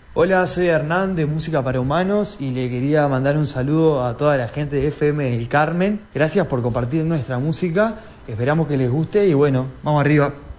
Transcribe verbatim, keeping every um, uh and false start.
Hola, soy Hernán de Música para Humanos y le quería mandar un saludo a toda la gente de F M del Carmen. Gracias por compartir nuestra música, esperamos que les guste y bueno, vamos arriba.